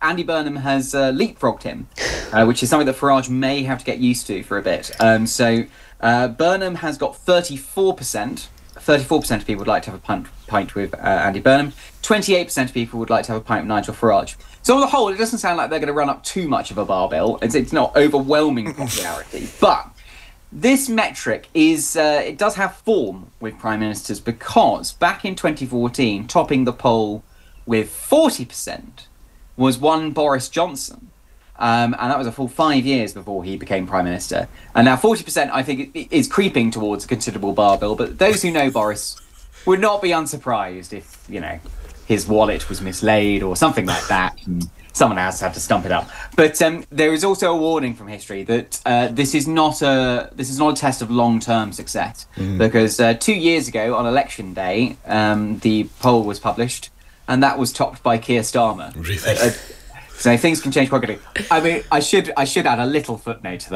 Andy Burnham has uh, leapfrogged him, uh, which is something that Farage may have to get used to for a bit. Um, so uh, Burnham has got thirty-four percent. thirty-four percent of people would like to have a pint, pint with uh, Andy Burnham. twenty-eight percent of people would like to have a pint with Nigel Farage. So on the whole, it doesn't sound like they're going to run up too much of a bar bill. It's, it's not overwhelming popularity. But this metric is uh, it does have form with prime ministers, because back in twenty fourteen, topping the poll with forty percent was one Boris Johnson. Um, and that was a full five years before he became prime minister. And now forty percent, I think, is creeping towards a considerable bar bill. But those who know Boris would not be unsurprised if, you know, his wallet was mislaid or something like that, and someone else had to stump it up. But um, there is also a warning from history that uh, this is not a this is not a test of long-term success, Mm. because uh, two years ago on election day, um, the poll was published, and that was topped by Keir Starmer. Really? Uh, uh, so things can change quite quickly. I mean, I should I should add a little footnote to that.